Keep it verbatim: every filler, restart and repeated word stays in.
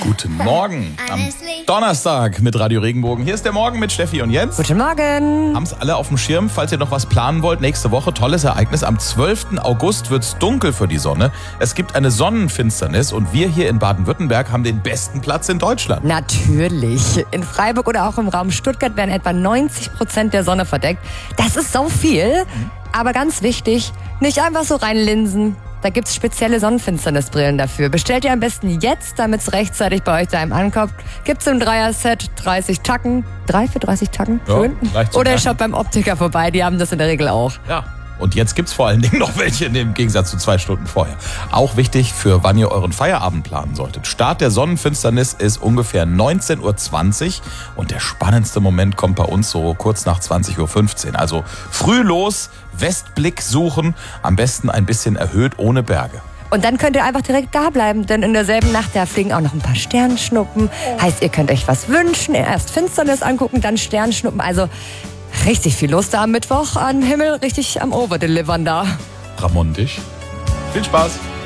Guten Morgen am Donnerstag mit Radio Regenbogen. Hier ist der Morgen mit Steffi und Jens. Guten Morgen. Haben es alle auf dem Schirm, falls ihr noch was planen wollt. Nächste Woche, tolles Ereignis. Am zwölften August wird es dunkel für die Sonne. Es gibt eine Sonnenfinsternis und wir hier in Baden-Württemberg haben den besten Platz in Deutschland. Natürlich. In Freiburg oder auch im Raum Stuttgart werden etwa neunzig Prozent der Sonne verdeckt. Das ist so viel. Aber ganz wichtig, nicht einfach so reinlinsen. Da gibt's spezielle Sonnenfinsternisbrillen dafür. Bestellt ihr am besten jetzt, damit es rechtzeitig bei euch daheim ankommt. Gibt's im Dreier-Set dreißig Tacken. Drei für dreißig Tacken? Schön. Ja, oder ihr schaut beim Optiker vorbei, die haben das in der Regel auch. Ja. Und jetzt gibt's vor allen Dingen noch welche im Gegensatz zu zwei Stunden vorher. Auch wichtig, für wann ihr euren Feierabend planen solltet. Start der Sonnenfinsternis ist ungefähr neunzehn Uhr zwanzig und der spannendste Moment kommt bei uns so kurz nach zwanzig Uhr fünfzehn. Also früh los, Westblick suchen, am besten ein bisschen erhöht ohne Berge. Und dann könnt ihr einfach direkt da bleiben, denn in derselben Nacht, da fliegen auch noch ein paar Sternschnuppen. Heißt, ihr könnt euch was wünschen, erst Finsternis angucken, dann Sternschnuppen. Also richtig viel los da am Mittwoch am Himmel, richtig am Overdelivern da. Ramondisch. Viel Spaß.